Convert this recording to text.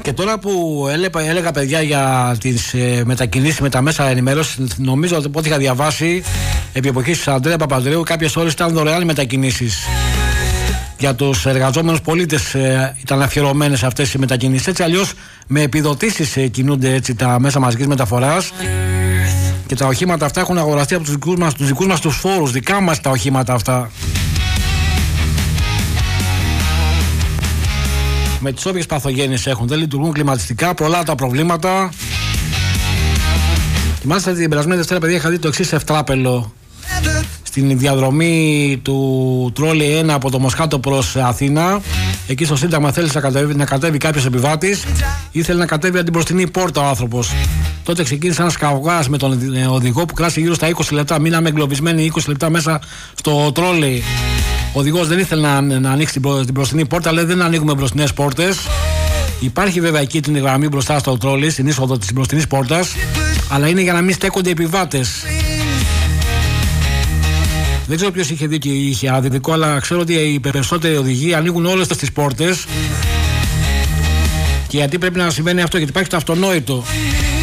Και τώρα που έλεγα παιδιά για τις μετακινήσεις με τα μέσα ενημέρωσης, νομίζω ότι ό,τι είχα διαβάσει επί εποχής της Αντρέα Παπανδρέου, κάποιες ώρες ήταν δωρεάν μετακινήσεις. Για τους εργαζόμενους πολίτες ήταν αφιερωμένες αυτές οι μετακινήσεις. Έτσι αλλιώς με επιδοτήσεις κινούνται έτσι τα μέσα μαζικής μεταφοράς. Και τα οχήματα αυτά έχουν αγοραστεί από τους δικούς μας τους φόρους, δικά μας τα οχήματα αυτά. Με τις όποιες παθογένειες έχουν, δεν λειτουργούν κλιματιστικά, πολλά τα προβλήματα. Και μάλιστα την περασμένη Δευτέρα, παιδιά, είχα δει το εξής ευτράπελο στην διαδρομή του τρόλι 1 από το Μοσχάτο προς Αθήνα. Εκεί στο Σύνταγμα θέλησε να κατέβει κάποιος επιβάτης. Ήθελε να κατέβει από την μπροστινή πόρτα ο άνθρωπος. Τότε ξεκίνησε ένας καυγάς με τον οδηγό που κράτησε γύρω στα 20 λεπτά. Μείναμε εγκλωβισμένοι 20 λεπτά μέσα στο τρόλι. Ο οδηγός δεν ήθελε να ανοίξει την μπροστινή πόρτα, λέει δεν ανοίγουμε μπροστινές πόρτες. Υπάρχει βέβαια εκεί την γραμμή μπροστά στο τρόλι, στην είσοδο της μπροστινής πόρτας, αλλά είναι για να μην στέκονται οι επιβάτες. Δεν ξέρω ποιος είχε δίκιο ή είχε άδικο, αλλά ξέρω ότι οι περισσότεροι οδηγοί ανοίγουν όλες τις πόρτες. Και γιατί πρέπει να συμβαίνει αυτό, γιατί υπάρχει το αυτονόητο.